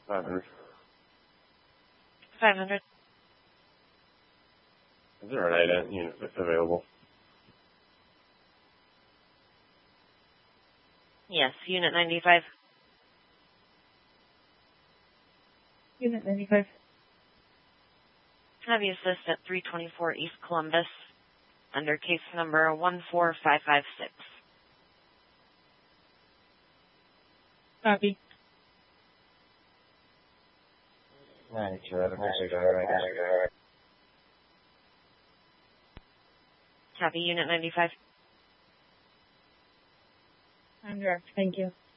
500. 500. Is there an ident unit that's available? Yes, Unit 95. Unit 95. Have you assist at 324 East Columbus under case number 14556. Copy. 92, I don't think so. Copy, Unit 95. I'm direct. Thank you.